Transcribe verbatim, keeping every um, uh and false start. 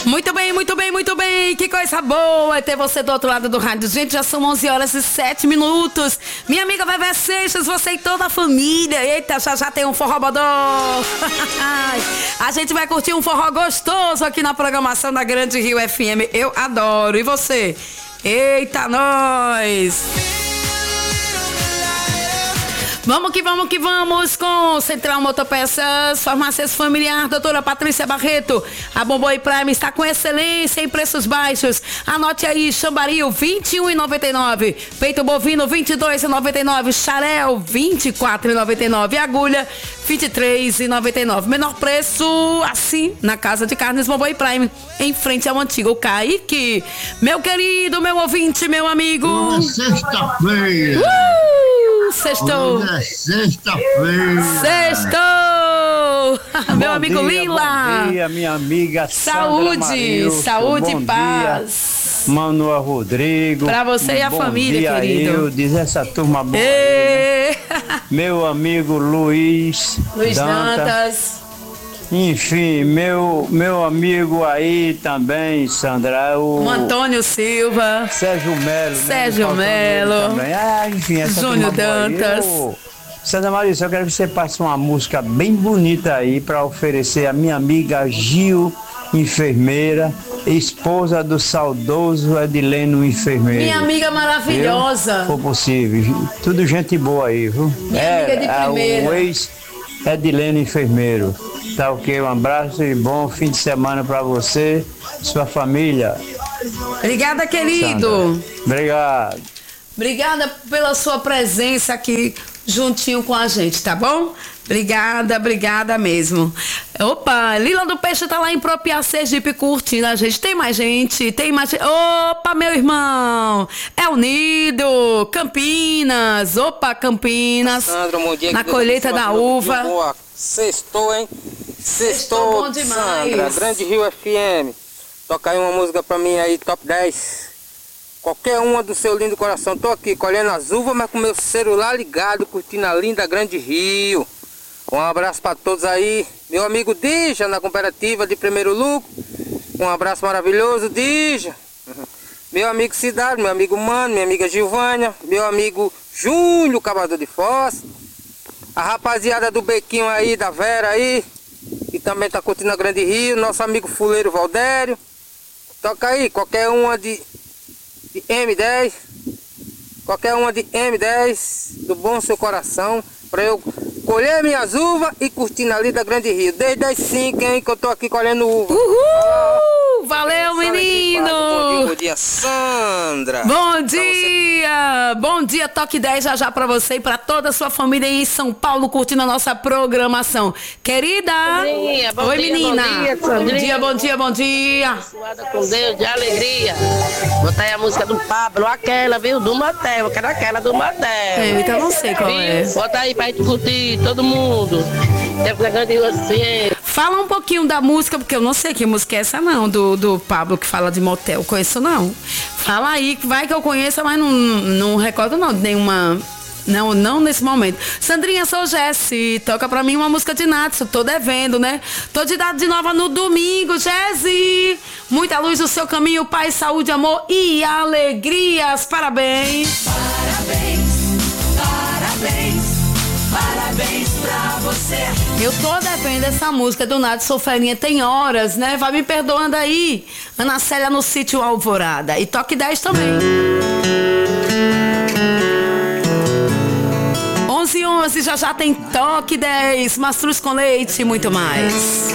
Muito bem, muito bem, muito bem. Que coisa boa é ter você do outro lado do rádio. Gente, já são onze horas e sete minutos. Minha amiga Vevé Seixas, você e toda a família. Eita, já já tem um forró bodó. A gente vai curtir um forró gostoso aqui na programação da Grande Rio F M. Eu adoro. E você? Eita, nós! Vamos que vamos que vamos com Central Motopeças, Farmácias Familiar, doutora Patrícia Barreto. A Bombom Prime está com excelência em preços baixos. Anote aí, Chambaril vinte e um reais e noventa e nove centavos, peito bovino vinte e dois reais e noventa e nove centavos, xarel vinte e quatro reais e noventa e nove centavos, agulha vinte e três reais e noventa e nove centavos. Menor preço assim na Casa de Carnes Bombom Prime, em frente ao antigo Kaique. Meu querido, meu ouvinte, meu amigo. Hoje é sexta-feira. Uh, sextou. Hoje é sexta-feira. Sextou! Meu amigo dia, Lila. Bom dia, minha amiga Saúde, Marilson, saúde bom e paz. Dia, Manuel Rodrigo. Pra você e a bom família, dia, querido. Eu, diz essa turma boa. Ê! Aí, né? Meu amigo Luiz, Luiz Danta. Dantas. Enfim, meu, meu amigo aí também, Sandra. O, O Antônio Silva. Sérgio Melo. Sérgio né? Melo. Ah, enfim, essa Júnior turma boa aí. Dantas. Eu, Sandra Maria, eu quero que você passe uma música bem bonita aí para oferecer a minha amiga Gil, enfermeira, esposa do saudoso Edileno, enfermeiro. Minha amiga maravilhosa. Se for possível. Tudo gente boa aí, viu? Minha é, amiga de primeira. É, o ex Edileno, enfermeiro. Tá ok? Um abraço e bom fim de semana para você, sua família. Obrigada, querido. Sandra. Obrigado. Obrigada pela sua presença aqui juntinho com a gente, tá bom? Obrigada, obrigada mesmo. Opa, Lila do Peixe tá lá em Propiá, Sergipe, curtindo a gente. Tem mais gente, tem mais gente. Opa, meu irmão, é unido, Campinas. Opa, Campinas. Sandra, bom dia. Na colheita da uva. Boa. Sextou, hein? Sextou, bom demais. Sandra, Grande Rio F M. Toca aí uma música pra mim aí, top dez. Qualquer uma do seu lindo coração. Tô aqui colhendo as uvas, mas com meu celular ligado, curtindo a linda Grande Rio. Um abraço para todos aí. Meu amigo Dija, na cooperativa de Primeiro Lucro. Um abraço maravilhoso, Dija. Meu amigo Cidade, meu amigo Mano, minha amiga Gilvânia, meu amigo Júlio, Cavador de Foz. A rapaziada do Bequinho aí, da Vera aí, que também tá curtindo a Grande Rio. Nosso amigo Fuleiro Valdério. Toca aí, qualquer uma de... de M dez, qualquer uma de M dez, do bom seu coração, para eu colher minhas uvas e curtindo ali da Grande Rio. Desde as cinco, hein, que eu tô aqui colhendo uva. Uhul! Valeu, menino! Bom dia, bom dia, Sandra! Bom dia! Bom dia, Toque dez já já pra você e pra toda a sua família aí em São Paulo, curtindo a nossa programação. Querida! Sandrinha, bom Oi, dia, menina! bom dia, bom Sandrinha. dia, bom dia, bom dia! Suada com Deus, de alegria. Botar aí a música do Pablo, aquela, viu? Do Motel, eu quero aquela do Motel. Eita, eu não sei qual é. Bota aí pra gente curtir, todo mundo. Tempo da Grande Rio assim. Fala um pouquinho da música, porque eu não sei que música é essa não, do, do Pablo que fala de motel, conheço não. Fala aí, que vai que eu conheça, mas não, não recordo não de nenhuma, não, não nesse momento. Sandrinha, sou Jessi, toca pra mim uma música de Natsu, tô devendo, né? Tô de dado de nova no domingo, Jessi. Muita luz no seu caminho, paz, saúde, amor e alegrias, parabéns. Parabéns, parabéns. Parabéns pra você. Eu tô devendo essa música do Nath Soferinha, tem horas, né? Vai me perdoando aí. Ana Célia no sítio Alvorada. E Toque dez também. onze e onze, já já tem Toque dez. Mastruz com leite e muito mais.